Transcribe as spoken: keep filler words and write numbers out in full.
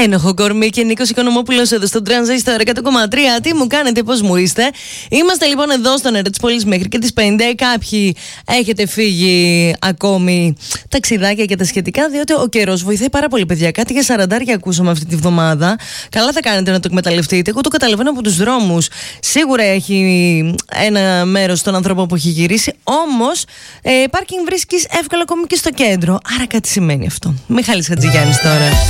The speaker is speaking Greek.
Ένοχο κορμί και Νίκος Οικονομόπουλος εδώ στο Τρανζίστορ εκατό κόμμα τρία. Τι μου κάνετε, πώς μου είστε? Είμαστε λοιπόν εδώ στο νερό της πόλης μέχρι και τις πέντε. Κάποιοι έχετε φύγει ακόμη ταξιδάκια και τα σχετικά, διότι ο καιρός βοηθάει πάρα πολύ, παιδιά. Κάτι για σαραντάρια ακούσαμε αυτή τη βδομάδα. Καλά θα κάνετε να το εκμεταλλευτείτε. Εγώ το καταλαβαίνω από τους δρόμους. Σίγουρα έχει ένα μέρος των ανθρώπων που έχει γυρίσει. Όμως ε, πάρκινγκ βρίσκεις εύκολα ακόμη και στο κέντρο. Άρα κάτι σημαίνει αυτό. Μιχάλης Χατζηγιάννης τώρα.